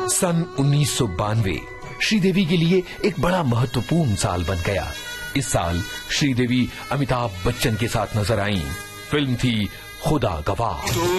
सन 1992 श्रीदेवी के लिए एक बड़ा महत्वपूर्ण साल बन गया। इस साल श्रीदेवी अमिताभ बच्चन के साथ नजर आईं। फिल्म थी खुदा गवाह।